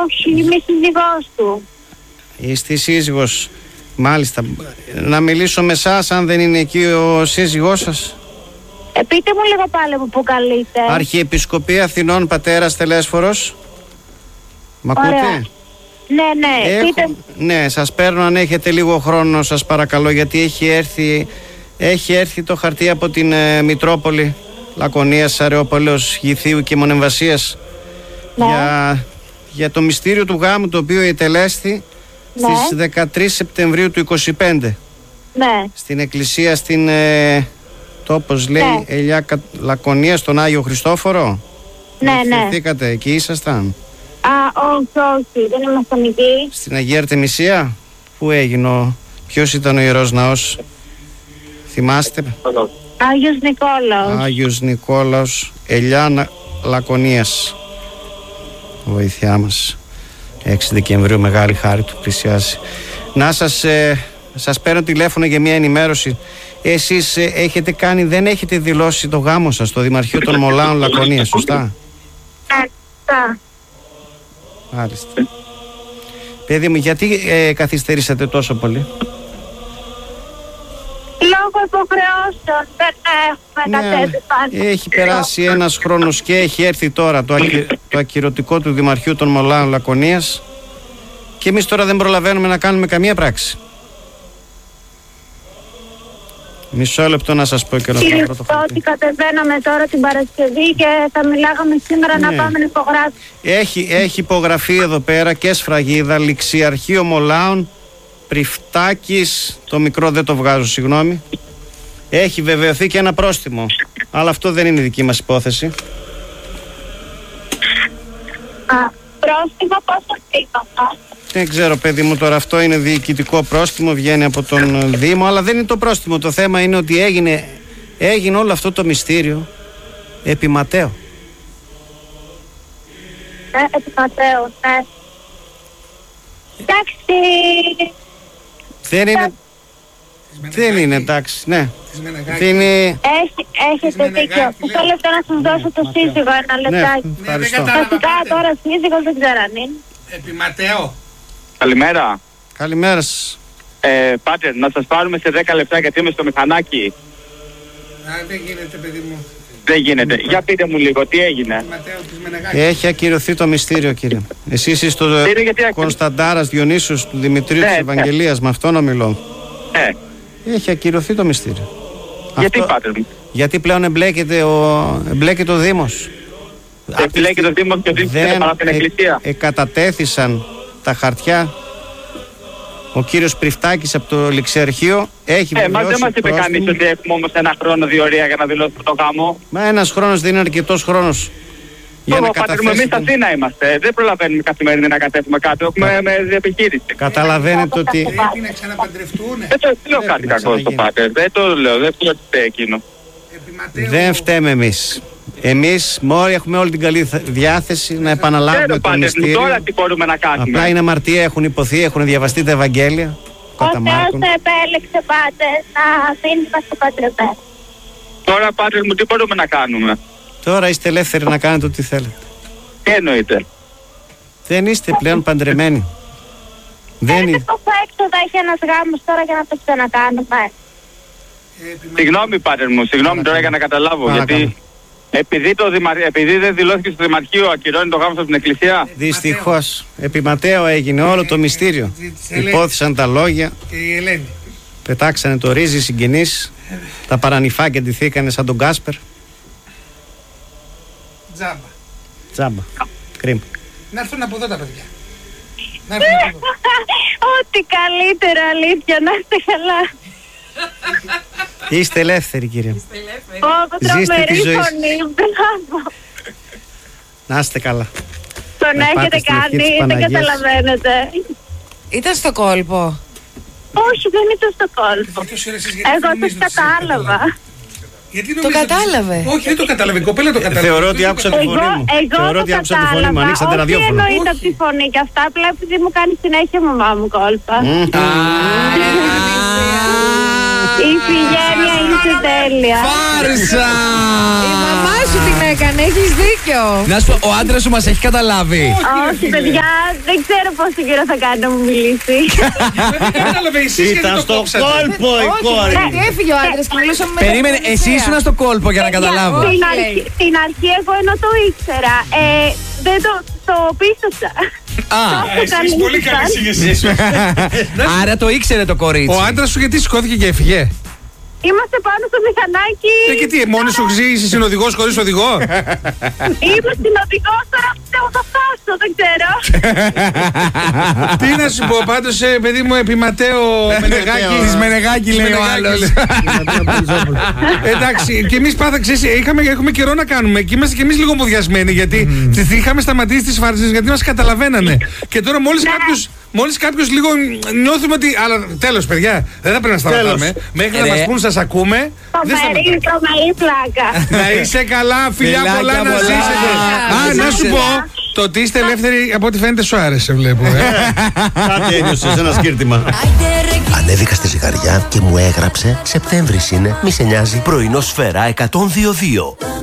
Όχι, είμαι σύζυγός του. Είστε σύζυγος. Μάλιστα. Να μιλήσω με εσάς αν δεν είναι εκεί ο σύζυγός σας. Πείτε μου λίγο πάλι που καλείτε. Αρχιεπισκοπή Αθηνών, πατέρας Τελέσφορος. Μ' ακούτε? Ναι, πείτε. Ναι, σας παίρνω αν έχετε λίγο χρόνο, σας παρακαλώ, γιατί έχει έρθει το χαρτί από την Μητρόπολη Λακωνίας, Αρεόπολεως, Γηθίου και Μονεμβασίας, Ναι. για το μυστήριο του γάμου, το οποίο ετελέσθη στις 13 Σεπτεμβρίου του 25 στην εκκλησία στην τόπος λέει Ελιά Λακωνία, στον Άγιο Χριστόφορο. Ναι. Φερθήκατε, εκεί ήσασταν? Όχι, δεν ήμασταν εκεί. Στην Αγία Αρτεμισία? Πού έγινε, ποιος ήταν ο Ιερός Ναός, θυμάστε? Άγιος Νικόλαος. Άγιος Νικόλαος, Ελιά Λακωνίας. Βοήθειά μας. 6 Δεκεμβρίου, μεγάλη χάρη του πλησιάζει. Να σας παίρνω τηλέφωνο για μια ενημέρωση. Εσείς δεν έχετε δηλώσει το γάμο σας στο Δημαρχείο των Μολάων Λακωνίας, σωστά? Σωστά. Μάλιστα. Παιδί μου, γιατί καθυστερήσατε τόσο πολύ? Λόγω υποχρεώσεων δεν έχουμε κατέβει πάνω. Έχει περάσει ένας χρόνος και έχει έρθει τώρα το ακυρωτικό του Δημαρχείου των Μολάων Λακωνίας και εμείς τώρα δεν προλαβαίνουμε να κάνουμε καμία πράξη. Μισό λεπτό να σας πω και να το πρώτο χαρτί. Ότι κατεβαίναμε τώρα την Παρασκευή και θα μιλάγαμε σήμερα να πάμε να υπογράψουμε. Έχει υπογραφεί εδώ πέρα και σφραγίδα, Ληξιαρχείο Μολάων, Πριφτάκης, το μικρό δεν το βγάζω, συγγνώμη. Έχει βεβαιωθεί και ένα πρόστιμο, αλλά αυτό δεν είναι δική μας υπόθεση. Πρόστιμο πόσο στήμα? Δεν ξέρω, παιδί μου, τώρα αυτό είναι διοικητικό πρόστιμο, βγαίνει από τον Δήμο, αλλά δεν είναι το πρόστιμο. Το θέμα είναι ότι έγινε όλο αυτό το μυστήριο επί Ματέο. Επί Ματέο, ναι. Εντάξει. Δεν είναι εντάξει, ναι. Έχετε δίκιο. Μισό λεπτό να σας δώσω το σύζυγο, ένα λεπτάκι. Φυσικά τώρα σύζυγος δεν ξέρω αν είναι. Επί Ματέο. Καλημέρα. Καλημέρα σας. Πάτερ, να σας πάρουμε σε 10 λεπτά γιατί είμαι στο μηχανάκι. Δεν γίνεται, παιδί μου. Δεν γίνεται. Για πείτε μου λίγο, τι έγινε? Έχει ακυρωθεί το μυστήριο, κύριε. Εσείς είστε ο Κωνσταντάρας Διονύσιος του Δημητρίου της Ευαγγελίας, με αυτόν ομιλώ. Έχει ακυρωθεί το μυστήριο. Γιατί, πάτερ μου? Γιατί πλέον εμπλέκεται ο Δήμος. Εμπλέκεται ο Δήμος και ο Δήμος είναι παρά την Εκκλησία. Κατατέθησαν τα χαρτιά. Ο κύριος Πριφτάκης από το Ληξιαρχείο έχει μας δεν μας είπε κανείς ότι έχουμε όμως ένα χρόνο διορία για να δηλώσουμε το γάμο. Μα ένας χρόνος δεν είναι αρκετός χρόνος για να καταθέσουμε. Εμείς στα Αθήνα είμαστε. Δεν προλαβαίνουμε καθημερινή να κατέβουμε κάτω. Έχουμε με επιχείρηση. Καταλαβαίνετε ότι. Πρέπει να ξαναπαντρευτούνε. Δεν το λέω κάτι κακό στο πάτερ. Δεν το λέω. Δεν το λέω εκείνο. Δεν φταίμε εμείς. Εμείς μόλις έχουμε όλη την καλή διάθεση να επαναλάβουμε το μυστήριο. Τώρα τι μπορούμε να κάνουμε? Απλά είναι αμαρτία, έχουν υποθεί, έχουν διαβαστεί τα Ευαγγέλια. Ο Θεός επέλεξε πάτερ να μην είμαστε παντρεμένοι. Τώρα πάτερ μου τι μπορούμε να κάνουμε? Τώρα είστε ελεύθεροι να κάνετε ό,τι θέλετε. Τι εννοείτε? Δεν είστε πλέον παντρεμένοι. Δεν είναι. Πόσο έξοδα έχει ένας γάμος τώρα για να το ξανακάνουμε? Συγγνώμη πάτερ μου, συγγνώμη τώρα για να καταλάβω. Γιατί επειδή δεν δηλώθηκε στο Δημαρχείο, ακυρώνει το γάμο από την Εκκλησία. Δυστυχώς. Επί Ματέο έγινε όλο το μυστήριο. Υπόθησαν τα λόγια. Και η Ελένη. Πετάξανε το ρύζι συγγενείς. Τα παρανυφάκια ντυθήκανε σαν τον Κάσπερ. Τζάμπα. Κρίμα. Να έρθουν από εδώ τα παιδιά. Ό,τι καλύτερο, αλήθεια, να είστε καλά. Είστε ελεύθεροι, κύριε. Ζήστε τη ζωή. Να είστε καλά. Τον έχετε κάνει, δεν καταλαβαίνετε. Ήταν στο κόλπο? Όχι, δεν ήταν στο κόλπο. Εγώ το κατάλαβα. Το κατάλαβε? Όχι, δεν το κατάλαβε. Η κοπέλα το κατάλαβε. Θεωρώ ότι άκουσα τη φωνή μου. Εγώ το κατάλαβα. Ανοίξατε ραδιόφωνο. Όχι, εννοείται τη φωνή και αυτά. Απλά επειδή μου κάνει συνέχεια η μαμά μου κόλπα. Η Φιγένεια είσαι τέλεια. Φάρσα! Η μαμά σου την έκανε, έχεις δίκιο. Να σου πω, ο άντρας σου μας έχει καταλάβει. Όχι, παιδιά, δεν ξέρω πόσο καιρό θα κάνει να μου μιλήσει. Ήταν στο κόλπο η κόρη. Γιατί έφυγε ο άντρας και μιλούσαμε με. Περίμενε, εσύ ήσουν στο κόλπο για να καταλάβω. Στην αρχή εγώ ενώ το ήξερα, δεν το πίστεψα. Εσείς πολύ καλή συγγεσία. Άρα το ήξερε το κορίτσι. Ο άντρας σου γιατί σηκώθηκε και έφυγε? Είμαστε πάνω στο μηχανάκι. Και τι, μόνη σου είσαι συνοδηγός χωρίς οδηγό? Είμαι συνοδηγός, τώρα πιστεύω θα φτάσω, δεν ξέρω. Τι να σου πω, πάντως παιδί μου, επιματέω Μενεγάκη. Της Μενεγάκη λέει ο άλλος. Εντάξει, και εμείς πάντα ξέρεις, έχουμε καιρό να κάνουμε και είμαστε και εμείς λίγο μοδιασμένοι, γιατί είχαμε σταματήσει τις φάρσες γιατί μας καταλαβαίνανε. Και τώρα μόλις κάποιος λίγο νιώθουμε ότι. Αλλά τέλος, παιδιά, δεν θα πρέπει να σταματάμε. Μέχρι να μας πούν σας ακούμε. Τρομερή πλάκα. Να είσαι καλά, φιλιά πολλά να ζήσετε. Να σου πω, το ότι είστε ελεύθεροι από ό,τι φαίνεται σου άρεσε, βλέπω. Κάτι ένιωσες, ένα σκύρτημα. Ανέβηκα στη ζυγαριά και μου έγραψε Σεπτέμβρης είναι, μη σε νοιάζει. Πρωινό Σφαίρα 102.2.